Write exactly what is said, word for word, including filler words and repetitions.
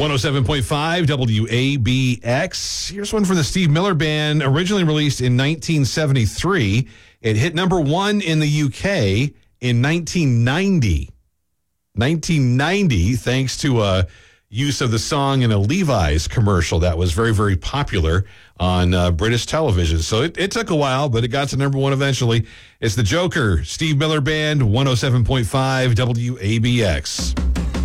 one oh seven point five W A B X. Here's one from the Steve Miller Band, originally released in nineteen seventy-three. It hit number one in the U K in nineteen ninety. nineteen ninety, thanks to a use of the song in a Levi's commercial that was very, very popular on uh, British television. So it, it took a while, but it got to number one eventually. It's the Joker, Steve Miller Band, one oh seven point five W A B X.